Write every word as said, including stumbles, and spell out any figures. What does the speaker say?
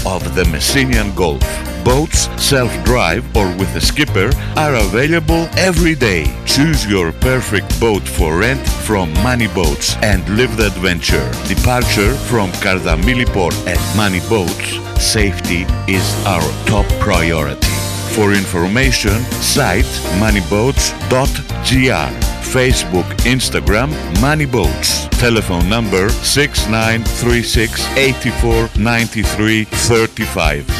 of the Messinian Gulf. Boats, self-drive or with a skipper, are available every day. Choose your perfect boat for rent from Mani Boats and live the adventure. Departure from Kardamili Port at Mani Boats. Safety is our top priority. For information, site maniboats dot g r. Facebook, Instagram, Mani Boats. Telephone number six nine three six, eight four nine three three five.